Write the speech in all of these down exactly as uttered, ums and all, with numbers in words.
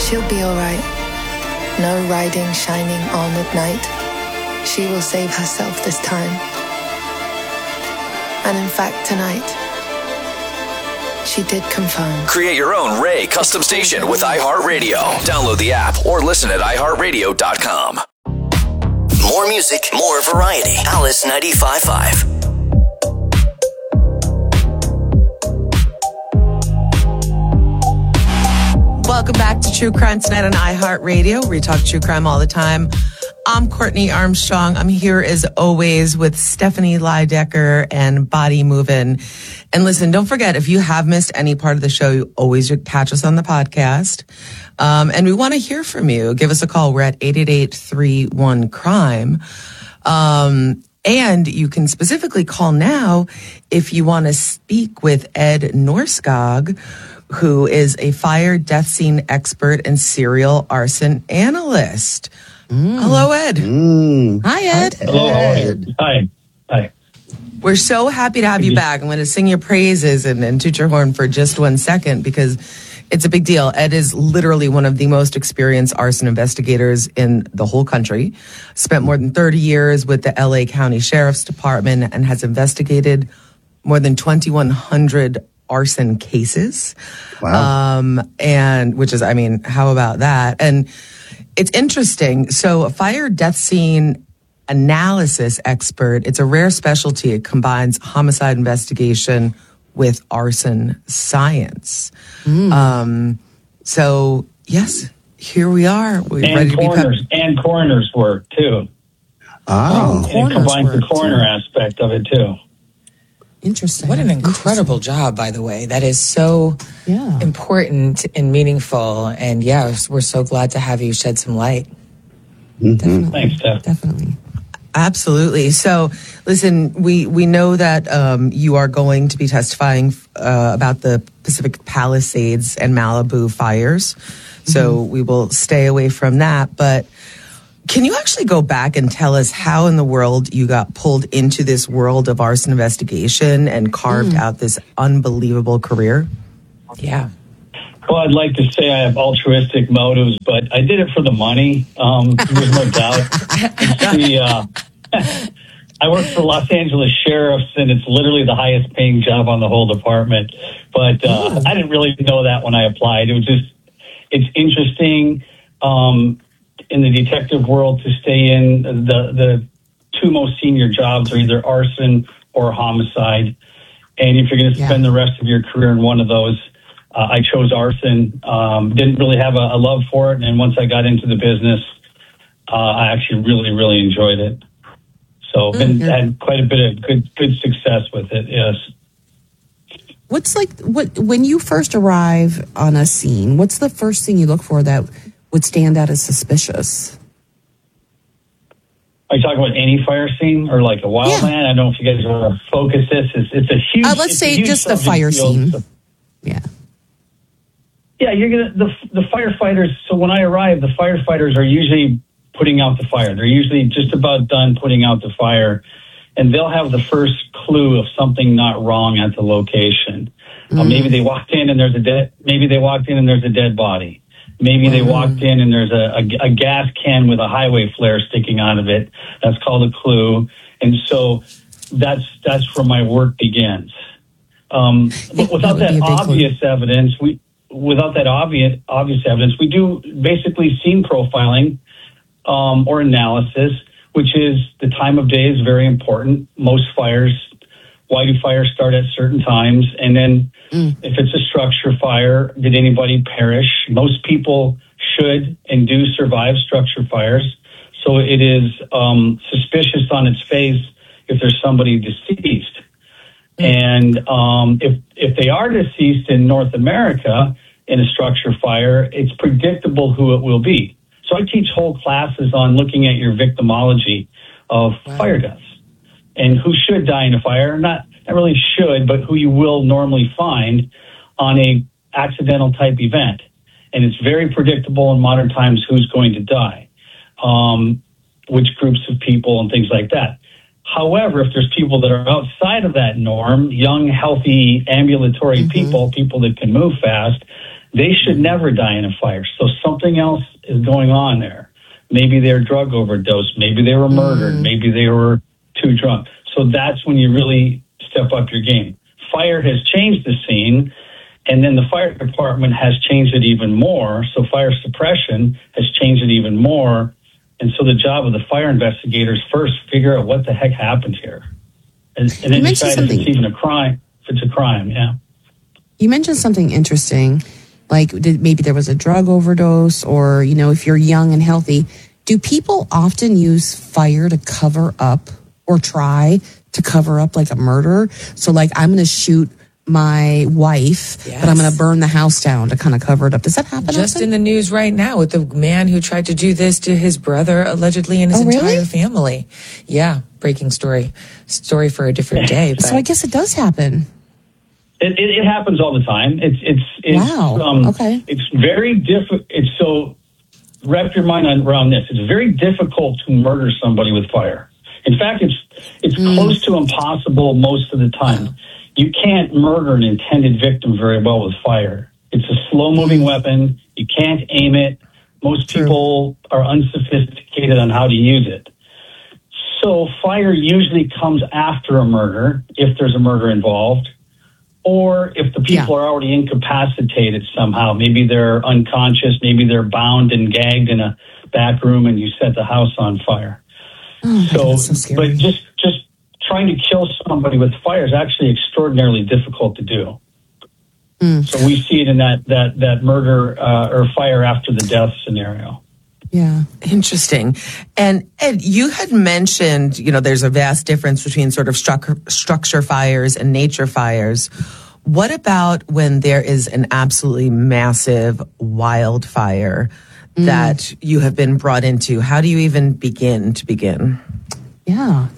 She'll be all right. No riding shining armored knight. She will save herself this time. And in fact, tonight, she did confirm. Create your own Ray custom station with iHeartRadio. Download the app or listen at i heart radio dot com. More music, more variety. Alice ninety-five point five. Welcome back to True Crime Tonight on iHeartRadio, where we talk true crime all the time. I'm Courtney Armstrong. I'm here as always with Stephanie Lydecker and Body Movin'. And listen, don't forget, if you have missed any part of the show, you always catch us on the podcast. Um, and we want to hear from you. Give us a call. We're at eight eight eight, three one, crime. Um, and you can specifically call now if you want to speak with Ed Norskog, who is a fire death scene expert and serial arson analyst. Mm. Hello, Ed. Mm. Hi, Ed. Hello, Ed. Hi. Hi. We're so happy to have you back. I'm going to sing your praises and, and toot your horn for just one second because it's a big deal. Ed is literally one of the most experienced arson investigators in the whole country. Spent more than thirty years with the L A County Sheriff's Department and has investigated more than twenty-one hundred arson cases. Wow. Um, and which is, I mean, how about that? And it's interesting. So a fire death scene analysis expert, it's a rare specialty. It combines homicide investigation with arson science. Mm. Um, so yes, here we are. We're and ready to be coroners, pep- and coroner's work too. Oh, and it combines the coroner too. aspect of it too. Interesting. What an incredible job, by the way. That is so yeah. important and meaningful. And yeah, we're so glad to have you shed some light. Mm-hmm. Definitely. Thanks, Steph. Definitely. Absolutely. So, listen, we, we know that um, you are going to be testifying uh, about the Pacific Palisades and Malibu fires. Mm-hmm. So we will stay away from that. But can you actually go back and tell us how in the world you got pulled into this world of arson investigation and carved mm. out this unbelievable career? Yeah. Well, I'd like to say I have altruistic motives, but I did it for the money. Um, there's no doubt. The, uh, I work for Los Angeles Sheriffs, and it's literally the highest paying job on the whole department. But uh, I didn't really know that when I applied. It was just, it's interesting um, in the detective world to stay in. The, the two most senior jobs are either arson or homicide. And if you're going to spend yeah. the rest of your career in one of those, Uh, I chose arson, um, didn't really have a, a love for it. And once I got into the business, uh, I actually really, really enjoyed it. So been, mm-hmm. had quite a bit of good good success with it, yes. What's like, what when you first arrive on a scene, what's the first thing you look for that would stand out as suspicious? Are you talking about any fire scene or like a wildland? Yeah. I don't know if you guys want to focus this. It's, it's a huge... Uh, let's say just the fire scene. So, yeah. Yeah, you're gonna the the firefighters. So when I arrive, the firefighters are usually putting out the fire. They're usually just about done putting out the fire, and they'll have the first clue of something not wrong at the location. Mm. Uh, maybe they walked in and there's a dead. Maybe they walked in and there's a dead body. Maybe they mm. walked in and there's a, a, a gas can with a highway flare sticking out of it. That's called a clue, and so that's that's where my work begins. Um, but without that, that obvious clue. evidence, we. Without that obvious obvious evidence, we do basically scene profiling um, or analysis, which is the time of day is very important. Most fires, why do fires start at certain times? And then mm. if it's a structure fire, did anybody perish? Most people should and do survive structure fires. So it is um, suspicious on its face if there's somebody deceased. And um, if if they are deceased in North America in a structure fire, it's predictable who it will be. So I teach whole classes on looking at your victimology of wow. fire deaths and who should die in a fire. Not not really should, but who you will normally find on a accidental type event. And it's very predictable in modern times who's going to die, um, which groups of people and things like that. However, if there's people that are outside of that norm, young, healthy, ambulatory mm-hmm. people, people that can move fast, they should never die in a fire. So something else is going on there. Maybe they're drug overdose. Maybe they were murdered. Mm. Maybe they were too drunk. So that's when you really step up your game. Fire has changed the scene, and then the fire department has changed it even more. So fire suppression has changed it even more. And so the job of the fire investigators first figure out what the heck happened here. And, and then decide if it's even a crime, if it's a crime, yeah. You mentioned something interesting, like did, maybe there was a drug overdose, or, you know, if you're young and healthy. Do people often use fire to cover up or try to cover up like a murder? So like, I'm going to shoot my wife, yes. but I'm going to burn the house down to kind of cover it up. Does that happen? Just often? in the news right now with the man who tried to do this to his brother, allegedly, and his oh, really? entire family. Yeah, breaking story. Story for a different day. But. So I guess it does happen. It, it, it happens all the time. It's it's it's wow. um, okay. It's very difficult. It's so wrap your mind on, around this. It's very difficult to murder somebody with fire. In fact, it's it's mm. close to impossible most of the time. You can't murder an intended victim very well with fire. It's a slow-moving weapon. You can't aim it. Most True. people are unsophisticated on how to use it. So fire usually comes after a murder, if there's a murder involved, or if the people yeah. are already incapacitated somehow. Maybe they're unconscious. Maybe they're bound and gagged in a back room and you set the house on fire. Oh, so, that's so scary. But just, just trying to kill somebody with fire is actually extraordinarily difficult to do. Mm. So we see it in that that that murder uh, or fire after the death scenario. Yeah, interesting. And Ed, you had mentioned, you know, there's a vast difference between sort of stru- structure fires and nature fires. What about when there is an absolutely massive wildfire mm. that you have been brought into? How do you even begin to begin? Yeah.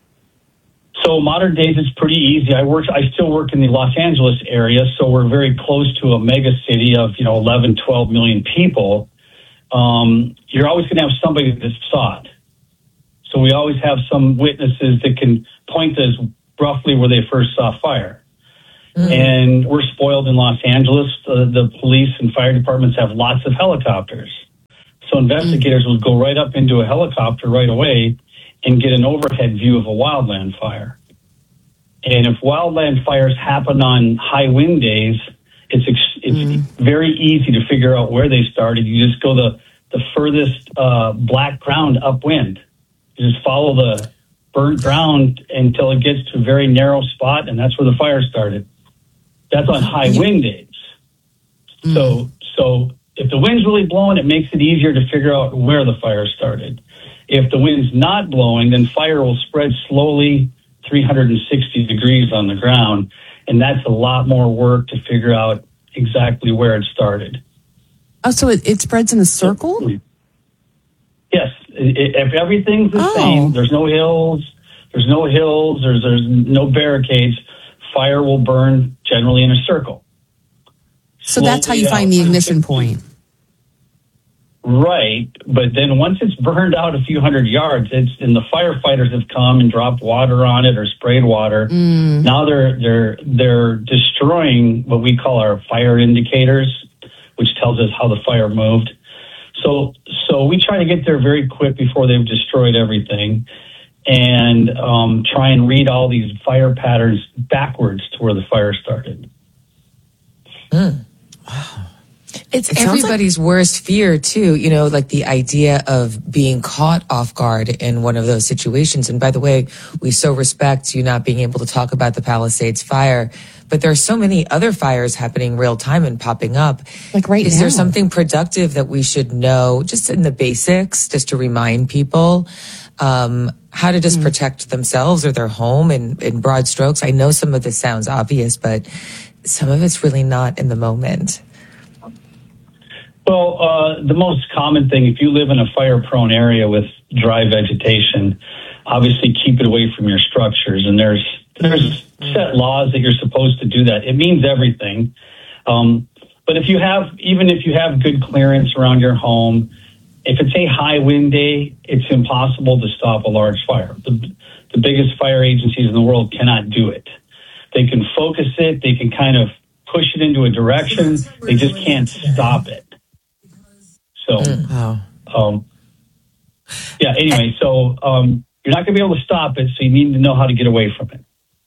So modern days, it's pretty easy. I work. I still work in the Los Angeles area, so we're very close to a mega city of, you know, eleven, twelve million people. Um, you're always going to have somebody that saw it. So we always have some witnesses that can point to roughly where they first saw fire. Mm. And we're spoiled in Los Angeles. Uh, the police and fire departments have lots of helicopters. So investigators mm. will go right up into a helicopter right away and get an overhead view of a wildland fire. And if wildland fires happen on high wind days, it's ex- it's mm. very easy to figure out where they started. You just go the, the furthest uh, black ground upwind. You just follow the burnt ground until it gets to a very narrow spot, and that's where the fire started. That's on high wind days. Mm. So, so if the wind's really blowing, it makes it easier to figure out where the fire started. If the wind's not blowing, then fire will spread slowly three hundred sixty degrees on the ground, and that's a lot more work to figure out exactly where it started. Oh, so it, it spreads in a circle? Yes. It, if everything's the oh. same, there's no hills, there's no hills, there's, there's no barricades, fire will burn generally in a circle. So Slowly that's how you find the ignition point. Right, but then once it's burned out a few hundred yards, it's and the firefighters have come and dropped water on it or sprayed water. Mm. Now they're they're they're destroying what we call our fire indicators, which tells us how the fire moved. So so we try to get there very quick before they've destroyed everything, and um, try and read all these fire patterns backwards to where the fire started. Mm. Wow. It's it everybody's like- worst fear, too, you know, like the idea of being caught off guard in one of those situations. And by the way, we so respect you not being able to talk about the Palisades fire, but there are so many other fires happening real time and popping up. Like right Is now. there something productive that we should know, just in the basics, just to remind people um, how to just mm. protect themselves or their home in, in broad strokes? I know some of this sounds obvious, but some of it's really not in the moment. Well, uh, the most common thing, if you live in a fire-prone area with dry vegetation, obviously keep it away from your structures. And there's there's set laws that you're supposed to do that. It means everything. Um, but if you have, even if you have good clearance around your home, if it's a high wind day, it's impossible to stop a large fire. The, the biggest fire agencies in the world cannot do it. They can focus it. They can kind of push it into a direction. They just can't stop it. So, Wow. um, yeah, anyway, so um, you're not going to be able to stop it, so you need to know how to get away from it.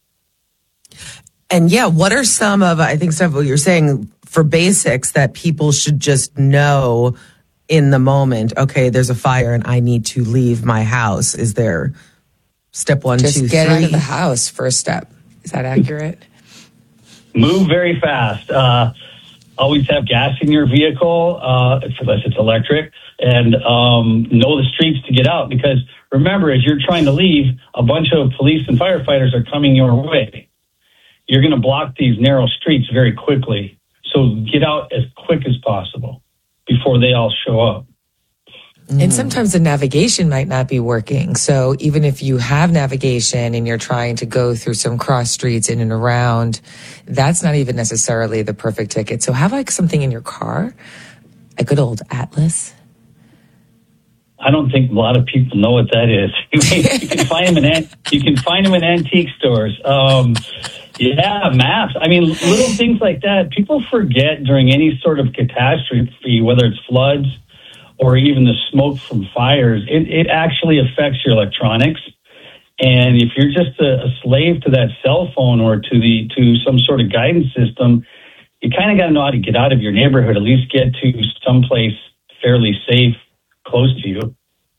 And yeah, what are some of, I think, some of what you're saying for basics that people should just know in the moment? Okay, there's a fire and I need to leave my house. Is there step one, Just two, get three? out of the house, first step. Is that accurate? Move very fast. Uh, always have gas in your vehicle, uh, unless it's electric, and um, know the streets to get out. Because remember, as you're trying to leave, a bunch of police and firefighters are coming your way. You're going to block these narrow streets very quickly. So get out as quick as possible before they all show up. And sometimes the navigation might not be working. So even if you have navigation and you're trying to go through some cross streets in and around, that's not even necessarily the perfect ticket. So have like something in your car, a good old atlas. I don't think a lot of people know what that is. You can find them in an- you can find them in antique stores. Um, yeah, maps. I mean, little things like that. People forget during any sort of catastrophe, whether it's floods or even the smoke from fires. It, it actually affects your electronics. And if you're just a, a slave to that cell phone or to the to some sort of guidance system, you kind of got to know how to get out of your neighborhood. At least get to someplace fairly safe, close to you.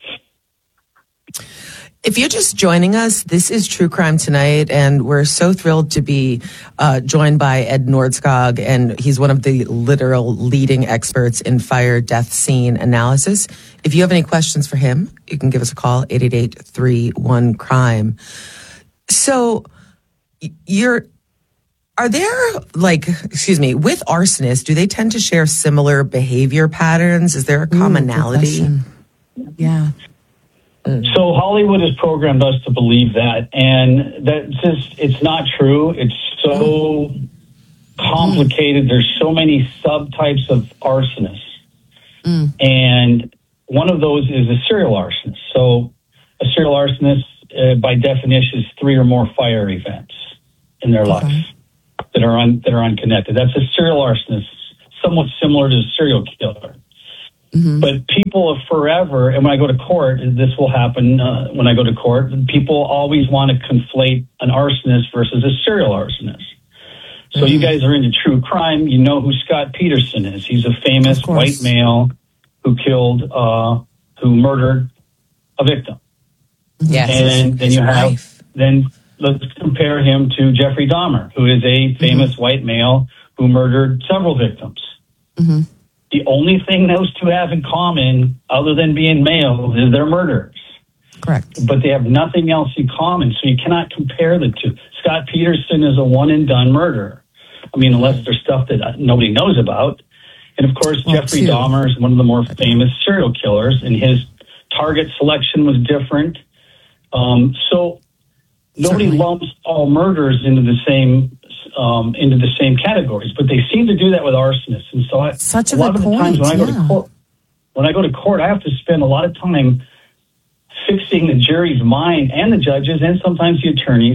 If you're just joining us, this is True Crime Tonight, and we're so thrilled to be uh, joined by Ed Nordskog, and he's one of the literal leading experts in fire death scene analysis. If you have any questions for him, you can give us a call, eight eight eight, three one, crime. So you're, are there, like, excuse me, with arsonists, do they tend to share similar behavior patterns? Is there a commonality? Ooh, yeah. So Hollywood has programmed us to believe that, and that's just, it's not true. It's so complicated. There's so many subtypes of arsonists. Mm. And one of those is a serial arsonist. So a serial arsonist, uh, by definition, is three or more fire events in their okay. life that are un, that are unconnected. That's a serial arsonist, somewhat similar to a serial killer. Mm-hmm. But people of forever, and when I go to court, this will happen uh, when I go to court, people always want to conflate an arsonist versus a serial arsonist. So mm-hmm. you guys are into true crime. You know who Scott Peterson is. He's a famous white male who killed, uh, who murdered a victim. Yes. And then you have, wife. then let's compare him to Jeffrey Dahmer, who is a famous mm-hmm. white male who murdered several victims. Mm-hmm. The only thing those two have in common, other than being males, is they're murderers. Correct. But they have nothing else in common, so you cannot compare the two. Scott Peterson is a one-and-done murderer. I mean, unless there's stuff that nobody knows about. And, of course, well, Jeffrey too. Dahmer is one of the more famous serial killers, and his target selection was different. Um, so nobody Certainly. lumps all murders into the same Um, into the same categories, but they seem to do that with arsonists. And so I, Such a, a lot of the point, times when yeah. I go to court, when I go to court, I have to spend a lot of time fixing the jury's mind and the judges and sometimes the attorneys,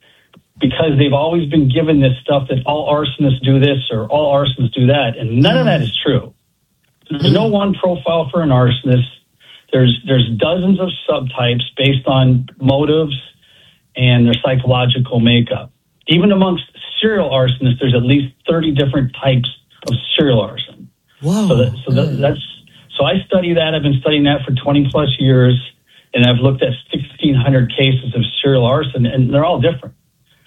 because they've always been given this stuff that all arsonists do this or all arsonists do that, and none mm. of that is true. There's mm. no one profile for an arsonist. There's there's dozens of subtypes based on motives and their psychological makeup. Even amongst serial arsonists, there's at least thirty different types of serial arson. Whoa. So, that, so that, that's so I study that. I've been studying that for twenty plus years, and I've looked at sixteen hundred cases of serial arson, and they're all different.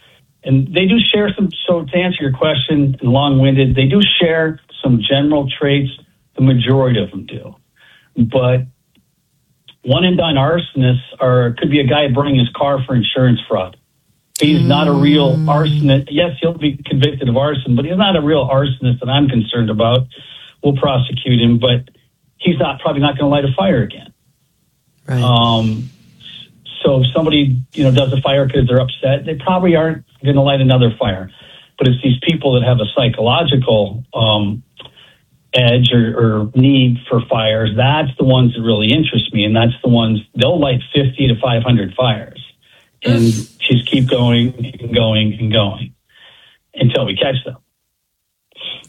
And they do share some. So to answer your question, long-winded, they do share some general traits. The majority of them do, but one-and-done arsonists are could be a guy burning his car for insurance fraud. He's not a real arsonist. Yes, he'll be convicted of arson, but he's not a real arsonist that I'm concerned about. We'll prosecute him, but he's not probably not going to light a fire again. Right. Um, so if somebody you know does a fire because they're upset, they probably aren't going to light another fire. But it's these people that have a psychological um, edge or, or need for fires. That's the ones that really interest me, and that's the ones they'll light fifty to five hundred fires. And just keep going and going and going until we catch them.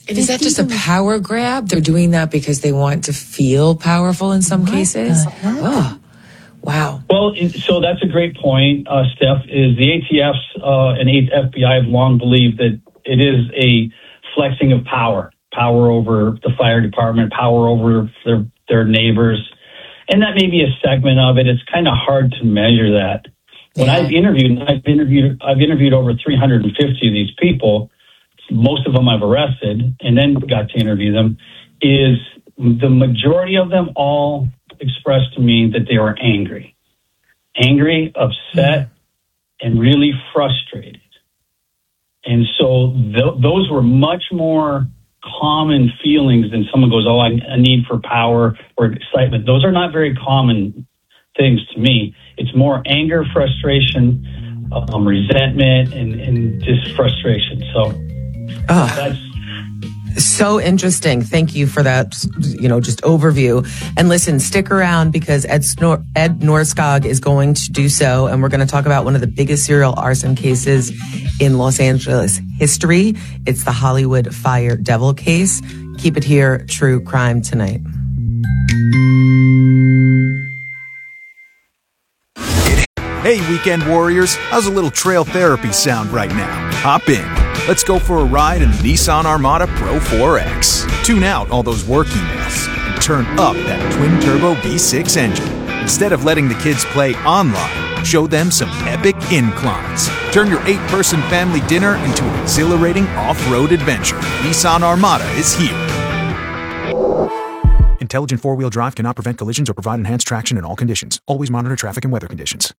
And is that just a power grab? They're doing that because they want to feel powerful in some What cases? the heck? Oh, wow. Well, it- so that's a great point, uh, Steph, is the A T Fs uh, and F B I have long believed that it is a flexing of power, power over the fire department, power over their, their neighbors. And that may be a segment of it. It's kind of hard to measure that. When Yeah. I've interviewed, I've interviewed, I've interviewed over three hundred fifty of these people. Most of them I've arrested and then got to interview them. Is the majority of them all expressed to me that they were angry, angry, upset, and really frustrated. And so th- those were much more common feelings than someone goes, oh, I, a need for power or excitement. Those are not very common things to me. It's more anger, frustration, um, resentment, and, and just frustration. So Oh, that's so interesting. Thank you for that, you know, just overview. And listen, stick around because Ed, Snor- Ed Norskog is going to do so. And we're going to talk about one of the biggest serial arson cases in Los Angeles history. It's the Hollywood Fire Devil case. Keep it here, True Crime Tonight. Hey, weekend warriors, how's a little trail therapy sound right now? Hop in. Let's go for a ride in the Nissan Armada Pro four X. Tune out all those work emails and turn up that twin-turbo V six engine. Instead of letting the kids play online, show them some epic inclines. Turn your eight-person family dinner into an exhilarating off-road adventure. Nissan Armada is here. Intelligent four-wheel drive cannot prevent collisions or provide enhanced traction in all conditions. Always monitor traffic and weather conditions.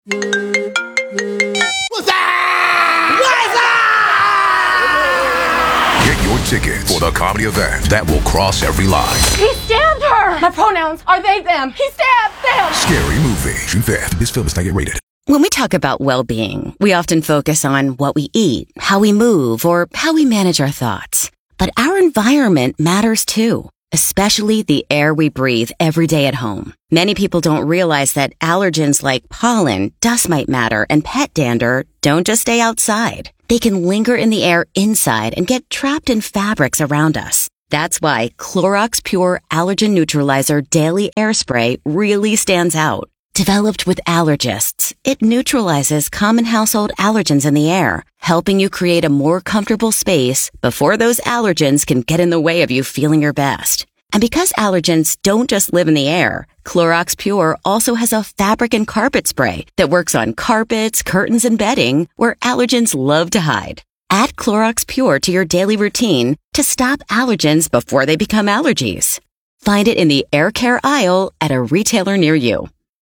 Get your tickets for the comedy event that will cross every line. He stabbed her! My pronouns are they, them. He stabbed them! Scary Movie, June fifth. This film is not yet rated. When we talk about well-being, we often focus on what we eat, how we move, or how we manage our thoughts. But our environment matters too, especially the air we breathe every day at home. Many people don't realize that allergens like pollen, dust mite matter, and pet dander don't just stay outside. They can linger in the air inside and get trapped in fabrics around us. That's why Clorox Pure Allergen Neutralizer Daily Air Spray really stands out. Developed with allergists, it neutralizes common household allergens in the air, helping you create a more comfortable space before those allergens can get in the way of you feeling your best. And because allergens don't just live in the air, Clorox Pure also has a fabric and carpet spray that works on carpets, curtains, and bedding where allergens love to hide. Add Clorox Pure to your daily routine to stop allergens before they become allergies. Find it in the air care aisle at a retailer near you.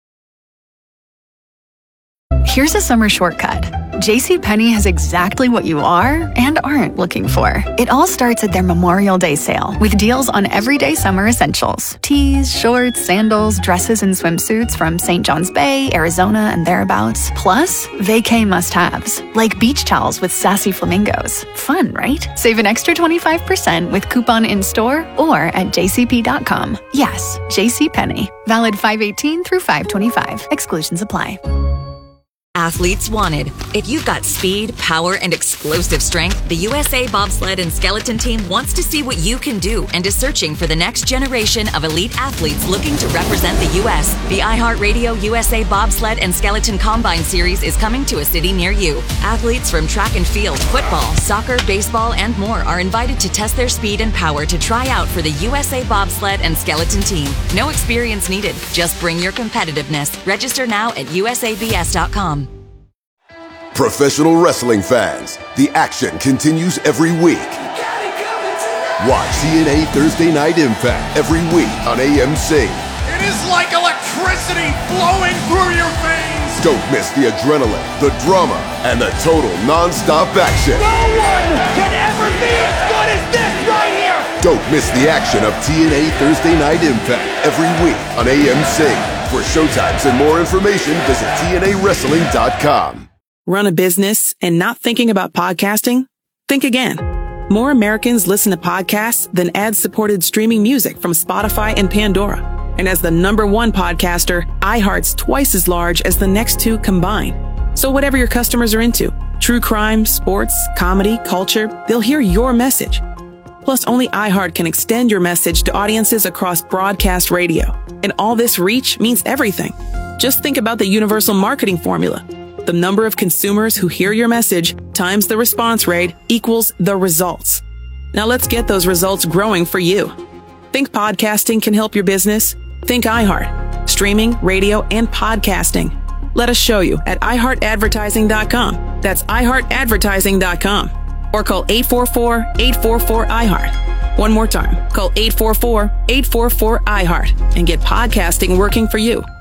Here's a summer shortcut. JCPenney has exactly what you are and aren't looking for. It all starts at their Memorial Day sale with deals on everyday summer essentials. Tees, shorts, sandals, dresses, and swimsuits from Saint John's Bay, Arizona, and thereabouts. Plus, vacay must-haves, like beach towels with sassy flamingos. Fun, right? Save an extra twenty-five percent with coupon in-store or at j c p dot com. Yes, JCPenney. Valid five eighteen through five twenty-five. Exclusions apply. Athletes wanted. If you've got speed, power, and explosive strength, the U S A Bobsled and Skeleton Team wants to see what you can do and is searching for the next generation of elite athletes looking to represent the U S. The iHeartRadio U S A Bobsled and Skeleton Combine Series is coming to a city near you. Athletes from track and field, football, soccer, baseball, and more are invited to test their speed and power to try out for the U S A Bobsled and Skeleton Team. No experience needed. Just bring your competitiveness. Register now at U S A B S dot com. Professional wrestling fans, the action continues every week. Watch T N A Thursday Night Impact every week on A M C. It is like electricity flowing through your veins. Don't miss the adrenaline, the drama, and the total non-stop action. No one can ever be as good as this right here. Don't miss the action of T N A Thursday Night Impact every week on A M C. For showtimes and more information, visit T N A wrestling dot com. Run a business and not thinking about podcasting? Think again. More Americans listen to podcasts than ad-supported streaming music from Spotify and Pandora. And as the number one podcaster, iHeart's twice as large as the next two combined. So whatever your customers are into, true crime, sports, comedy, culture, they'll hear your message. Plus, only iHeart can extend your message to audiences across broadcast radio. And all this reach means everything. Just think about the universal marketing formula. The number of consumers who hear your message times the response rate equals the results. Now let's get those results growing for you. Think podcasting can help your business? Think iHeart. Streaming, radio, and podcasting. Let us show you at i heart advertising dot com. That's i heart advertising dot com. Or call eight four four, eight four four, iHeart. One more time, call eight four four, eight four four, iHeart and get podcasting working for you.